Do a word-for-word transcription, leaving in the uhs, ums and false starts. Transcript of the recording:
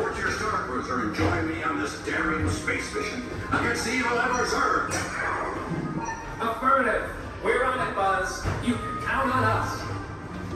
fourth-tier Star Cruiser and join me on this daring space mission against the evil Emperor's Earth. Affirmative. We're on it, Buzz. You can count on us.